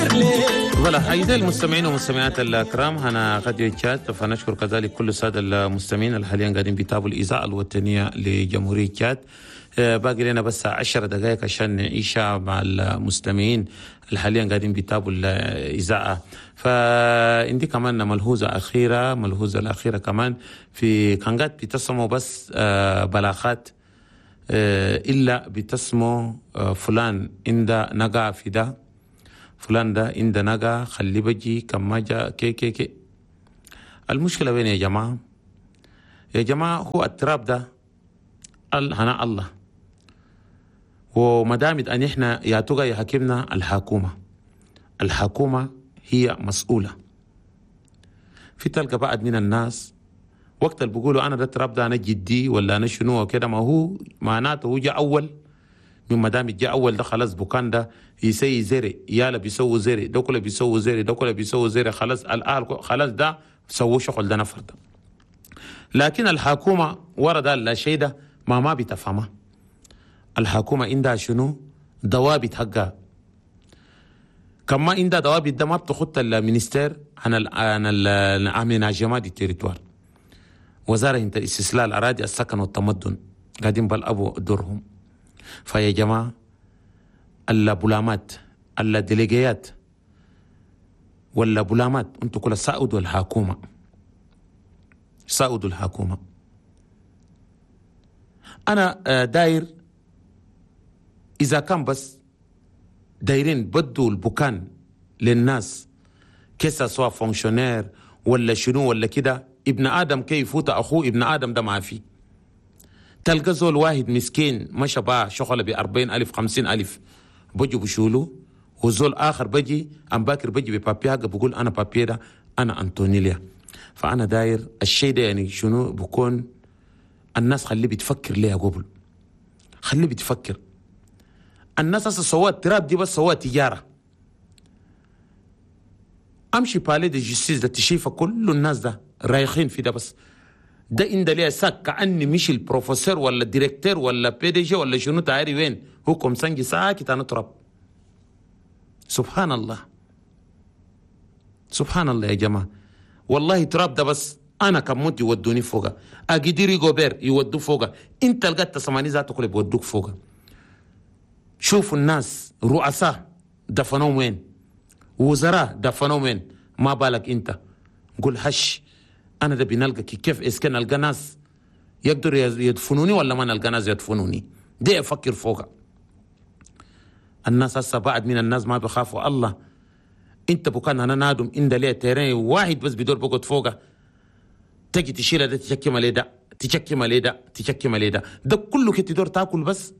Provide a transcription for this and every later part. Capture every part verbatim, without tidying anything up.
والله أعزائي المستمعين والمستمعات الكرام، أنا غادي تشاد، فنشكر كذلك كل السادة المستمعين اللي حاليا قاعدين بيتابعوا الإذاعة الوطنية لجمهورية تشاد. باقي لنا بس عشر دقائق عشان نعيشها مع المستمعين اللي حاليا قاعدين بيتابعوا الإذاعة. فعندي كمان ملحوظة أخيرة، ملحوظة الأخيرة كمان في كان قاعد بتسموا بس بلاغات إلا بتسموا فلان عند نقع في ده، فلان ده عند نقع خلي بجي كما جاء كي كي كي. المشكلة وين يا جماعة؟ يا جماعة هو التراب ده هنا الله، ومدامد أن إحنا ياتوغا يحكمنا الحكومة، الحكومة هي مسؤولة. في تلقى بعض من الناس وقت اللي بيقولوا أنا ده التراب ده أنا جدي ولا أنا شنو وكده، ما هو معناته هو جاء أول، من مدام جاء أول ده خلاص بوكان ده يسوي زري، يالا بيسووا زري، ده كله بيسووا زري، ده كله بيسووا زري، خلاص الأهل خلاص ده سووا شغل ده نفر ده. لكن الحكومة ورا ده لا شيء ده ما ما بتفهمها. الحكومة عندها شنو؟ ضوابط حقها. كما عندها ضوابط ده ما بتخط المينستير عن ال عن الامناجمات التريتوار، وزارة استسلال الأراضي السكن والتمدن قاعدين بالأبو دورهم. فيا جماعة اللابولامات اللاديليجيات ولا بولامات انتوا كل ساعدوا الحكومة، ساعدوا الحكومة. أنا داير إذا كان بس دايرين بدوا البكان للناس كيسا سواء فونكشونير ولا شنو ولا كده، ابن آدم كي يفوت أخوه ابن آدم ده ما في. تلقى زول واحد مسكين مشى باع شغله بأربعين ألف خمسين ألف بجوا بشولو، وزول آخر بجي أم باكر بجي ببابيا بقول أنا بابيا ده أنا أنتونيليا. فأنا داير الشيء ده يعني شنو بكون الناس خليه بتفكر ليه قبل، خليه بتفكر. الناس أصلا سووا التراب دي بس سووا تجارة. أمشي بالي دي جيستيس ده تشيفه كل الناس ده رايحين في ده، بس ده إن ده ليه ساك كأني مش البروفيسور ولا الديريكتور ولا بي دي جي ولا شنو تعري وين هو كمسنجي ساكت أنا تراب. سبحان الله سبحان الله يا جماعة، والله تراب ده بس أنا كموت يودوني فوقه، أقدر يغوبر يودو فوقه، أنت لقيت تسمعني ذاته كله بيودوك فوقه. شوفوا الناس رؤساء دفنوا وين، وزراء دفنوا وين، ما بالك أنت. قول هش أنا ده بنلقى كيف إسكن ألقى ناس يقدروا يدفنوني ولا ما نلقى ناس يدفنوني، دي أفكر فوقه. الناس هسه بعد من الناس ما بخافوا الله. أنت بكان أنا نادم إن ده ليه تيرين واحد بس بدور بقعد فوقه، تجي تشيل ده تشكي مالي ده تشكي مالي ده تشكي مالي ده ده كله كي تدور تاكل بس.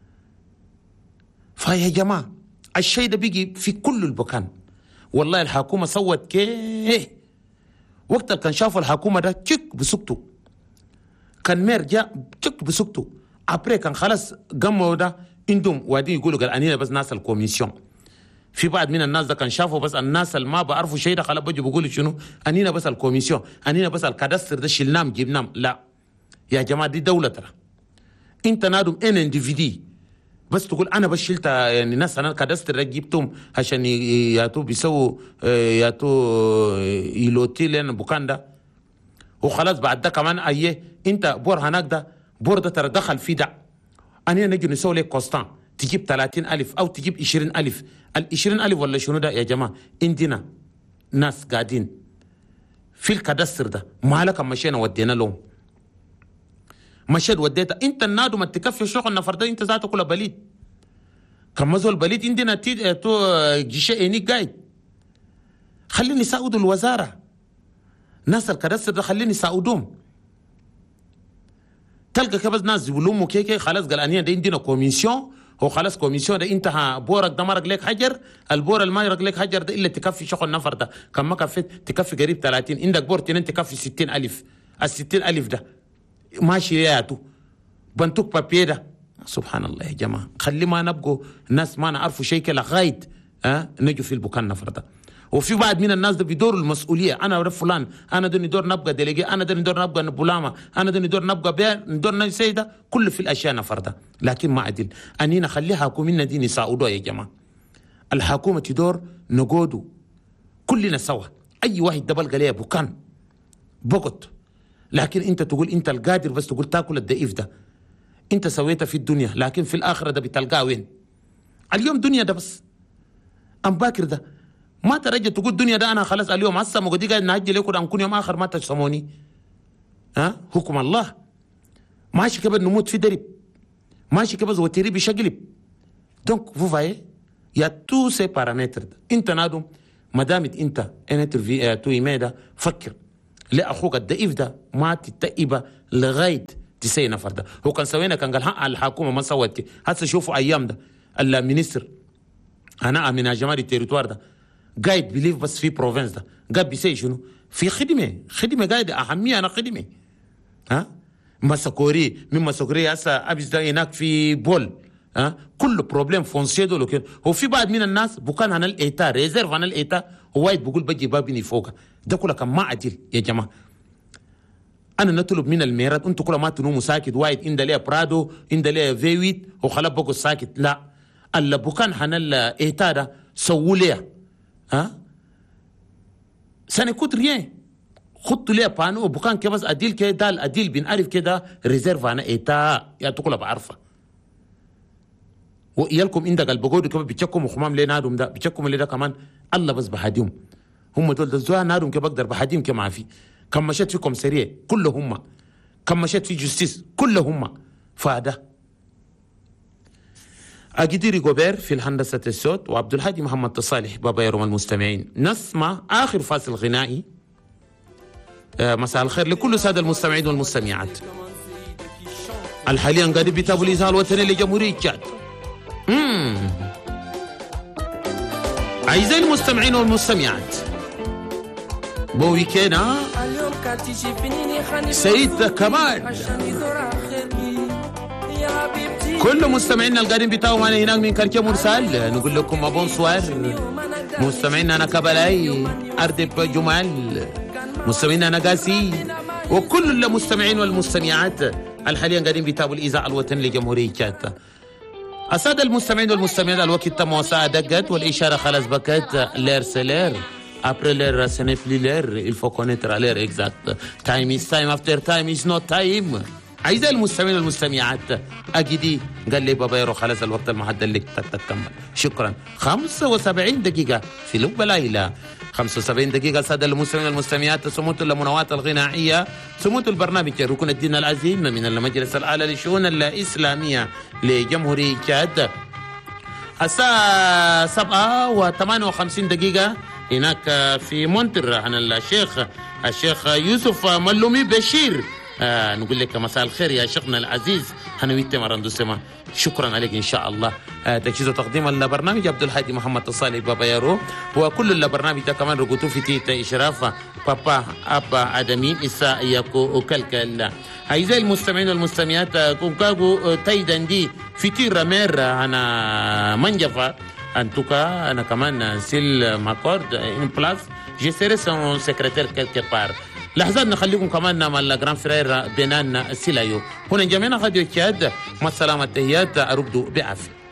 فيا جماعة الشيء ده بيجي في كل المكان. والله الحكومة سوت كيه وقت كان شافوا الحكومة ده تشك بسكتوا، كان مير جاء تشك بسكتوا أبري كان خلاص قاموا ده عندهم وادين يقولوا قال أنينا بس ناس الكوميسيون. في بعض من الناس ده كان شافوا بس الناس اللي ما بعرفوا شيء ده خلاص بيجوا بيقولوا شنو أنينا بس الكوميسيون، أنينا بس الكادستر ده شلنام جبنام. لا يا جماعة دي دولة ترى. أنت نادم إن اندفيدي بس تقول أنا بس شلت يعني ناس أنا كادستر جبتهم عشان ياتوا بيسووا ياتوا يلوتي لنا بوكان ده، وخلاص بعد ده كمان أيه أنت بور هناك ده بور ده ترى دخل في ده. أنا نجي نسوي لك كوستان تجيب ثلاثين ألف أو تجيب عشرين ألف، العشرين ألف ولا شنو ده يا جماعة. عندنا ناس قاعدين في الكادستر ده مالك مشينا ودينا لهم، مشيت وديتها انت النادم تكفي شغل نفر ده انت ذاته كله بليد. كم زول بليد عندنا تي تو جيشة اني قايد. خليني ساعدوا الوزارة، ناس الكادستر ده خليني ساعدوهم. تلقى كبس ناس يقولوا كيكي خلاص قال انيا ده عندنا كوميسيون، هو خلاص كوميسيون ده انتهى بورك ده مرق لك حجر، البور اللي ما يرق لك حجر ده الا تكفي شغل نفر ده. كم ما كفيت تكفي قريب ثلاثين، عندك بور تنين تكفي ستين ألف، الستين ألف ده ماشي ياتو بنتوك بابيه ده. سبحان الله يا جماعة، خلي ما نبقوا الناس ما نعرفوا شيء كلا غايد أه؟ نجوا في البكان نفر ده. وفي بعض من الناس ده بيدوروا المسؤولية، أنا فلان أنا دوني دور نبقى ديليجي، أنا دوني دور نبقى نبولاما، أنا دوني دور نبقى بير دور نسيدة، كل في الأشياء نفر ده. لكن ما عدل أني نخليها حكومينا دي نساعدوا يا جماعة. الحكومة تدور نقودوا كلنا سوا، أي واحد ده بلقى ليه بكان بقط، لكن أنت تقول أنت القادر بس تقول تاكل الضعيف ده. أنت سويتها في الدنيا، لكن في الآخرة ده بتلقاه وين؟ اليوم دنيا ده بس. أم باكر ده ما ترجع تقول دنيا ده أنا خلاص اليوم هسه مقدي قاعد نهجي لكم أنكون يوم آخر ما تسموني. ها حكم الله ماشي كبر نموت في درب، ماشي كبر وتيري بشقلب. دونك فو فاي يا تو سي بارامتر. انت نادم ما دامت انت انت في تو يميدا فكر لا اخوك الضعيف ده ما تتئب لغايه تسي نفر ده. هو كان سوينا كان قال حق الحكومه ما سوت هسه شوفوا ايام ده المينستر انا من جمال التيريتوار ده قاعد بليف بس في بروفنس ده قاعد بيسي شنو في خدمه خدمه قاعده اهميه انا خدمه. ها مسكوري من مسكوري هسه ابيس ده هناك في بول. ها كل بروبليم فونسيه دول كده. هو في بعض من الناس بكان عن الايتا ريزيرف عن الايتا هو وايد بقول بجي بابني فوقها. ده كله كان ما عدل يا جماعه. انا نطلب من الميرات انتوا كل ما تنوموا ساكت وايد ان ليه برادو ان ليه فيويت وخلا بقوا ساكت. لا الا بكان عن الايتا ده سووا ليه. ها سنكوت ريان خدتوا ليه بانو بكان كبس اديل كده دال اديل بنعرف كده ريزيرف عن ايتا يا تقول بعرفه. ويالكم عندك البقود كمان بيتشكم وخمام ليه نادم ده بيتشكم اللي ده كمان الله بس بحديهم هم دول ده زوها نادم كي بقدر بحديهم كي ما في كم مشيت فيكم سريع كلهم كم مشيت في جستيس كلهم فاده أجديري جوبير في الهندسة الصوت وعبد الهادي محمد تصالح بابا يروم المستمعين. نسمع آخر فاصل غنائي. آه مساء الخير لكل سادة المستمعين والمستمعات. الحاليا قاعد بيتابعوا الإذاعة الوطنية لجمهورية تشاد. امم أعزائي المستمعين والمستمعات بويكينا سيد كمال كل مستمعينا القادمين بتاعوا معنا هناك من كاركيه مرسال نقول لكم بونسوار. مستمعينا أنا كبلاي أردب جمال مستمعينا أنا قاسي وكل المستمعين والمستمعات الحاليا قاعدين بيتابعوا الإذاعة الوطنية لجمهورية تشاد. السادة المستمعين والمستمعات الوقت تم وساعة دقت والإشارة خلاص بكت لير سيلير après l'heure ce n'est plus l'heure il faut connaître l'heure exacte. time is time after time is not time. أعزائي المستمعين والمستمعات أجدي قال لي بابا يرو خلاص الوقت المحدد لك تكمل. شكرا. خمسة وسبعين دقيقة في لب ليلى خمسة وسبعين دقيقة السادة المستمعين والمستمعات. سموت المنوعات الغنائية سموت البرنامج ركن الدين العظيم من المجلس الأعلى للشؤون الإسلامية لجمهورية تشاد. الساعة سبعة وثمانية وخمسين دقيقة هناك في مونتر عن الشيخ الشيخ يوسف ملومي بشير. آه نقول لك مساء الخير يا شيخنا العزيز هنويت مرندو سما. شكرا عليك ان شاء الله. آه تجهيز وتقديم البرنامج عبد الهادي محمد تصالح بابا يارو وكل البرنامج ده كمان رقوتو في تيتا اشراف بابا ابا ادمين اسا ياكو وكلكل. اعزائي المستمعين والمستمعات كونكاغو تايدان دي في تير مير انا منجفه انتوكا انا كمان سيل ماكورد ان بلاس جي سيري سون سكرتير كيلكي بار. لحظات نخليكم كمان مع الجران فرير بنان سيلايو. هنا جميعنا غاديو تشاد مع السلامة تحيات أربدو بعافية.